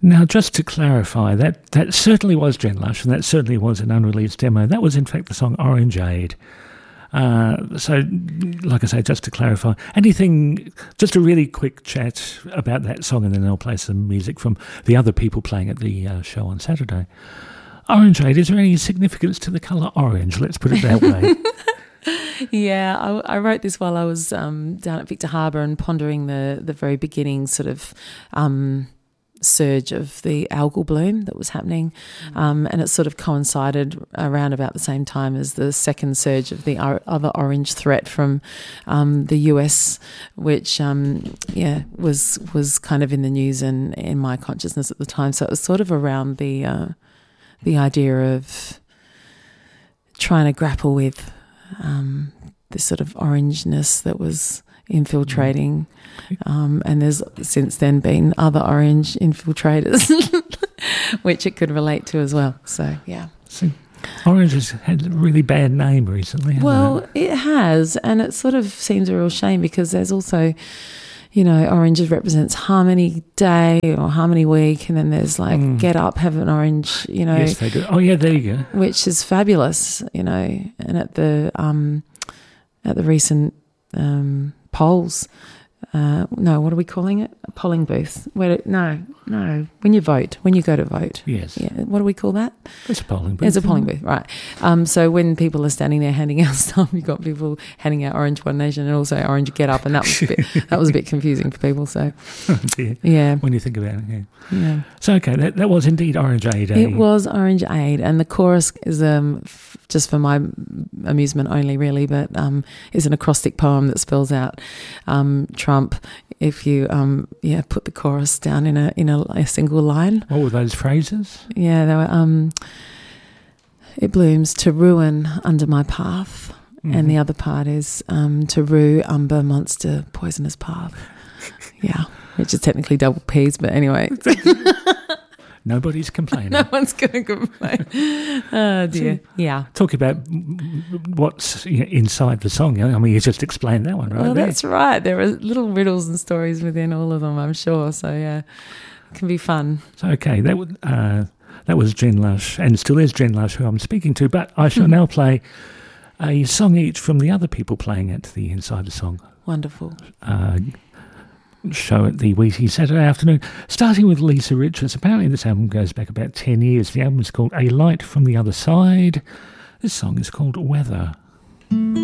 Now, just to clarify, that certainly was Jen Lush, and that certainly was an unreleased demo. That was, in fact, the song Orangeade. So, like I say, just to clarify, just a really quick chat about that song, and then I'll play some music from the other people playing at the show on Saturday. Orangeade, is there any significance to the colour orange? Let's put it that way. Yeah, I wrote this while I was down at Victor Harbour and pondering the very beginning sort of surge of the algal bloom that was happening, and it sort of coincided around about the same time as the second surge of the other orange threat from the US, which was kind of in the news and in my consciousness at the time. So it was sort of around the idea of trying to grapple with this sort of orangeness that was infiltrating, and there's since then been other orange infiltrators which it could relate to as well. So yeah, orange has had a really bad name recently, hasn't it? It has, and it sort of seems a real shame because there's also, you know, orange represents Harmony Day or Harmony Week, and then there's like Get Up, Have an Orange, you know. Yes, they do. Oh yeah, there you go. Which is fabulous, you know. And at the recent polls, no, what are we calling it? A polling booth. No, when you go to vote. Yes. Yeah. What do we call that? It's a polling booth. It's a polling booth, right. So when people are standing there handing out stuff, you've got people handing out Orange One Nation and also Orange Get Up, and that was a bit confusing for people. So, oh dear. Yeah. When you think about it, yeah. So, okay, that was indeed Orangeade. It was Orangeade, and the chorus is just for my amusement only, really, but is an acrostic poem that spells out Trump. If you put the chorus down in a single line. What were those phrases? Yeah, they were. It blooms to ruin under my path, and the other part is to rue umber monster poisonous path. Yeah, which is technically double P's, but anyway. Nobody's complaining. No one's going to complain. Oh, dear. Yeah. Talk about what's inside the song. I mean, you just explained that one, right? Well, that's right. There are little riddles and stories within all of them, I'm sure. So, yeah, it can be fun. So, okay, that was Jen Lush, and still is Jen Lush, who I'm speaking to, but I shall now play a song each from the other people playing at the Inside the Song. Wonderful. Show at the Wheaties Saturday afternoon, starting with Lisa Richards. Apparently this album goes back about 10 years. The album is called A Light from the Other Side. This song is called Weather.